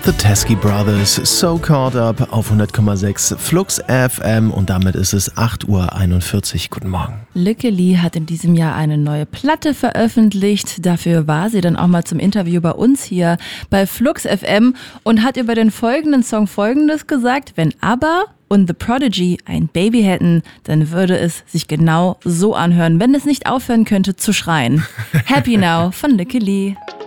The Teskey Brothers, So Caught Up auf 100,6 Flux FM und damit ist es 8:41 Uhr. Guten Morgen. Lykke Li hat in diesem Jahr eine neue Platte veröffentlicht. Dafür war sie dann auch mal zum Interview bei uns hier bei Flux FM und hat über den folgenden Song Folgendes gesagt: Wenn ABBA und The Prodigy ein Baby hätten, dann würde es sich genau so anhören, wenn es nicht aufhören könnte zu schreien. Happy Now von Lykke Li.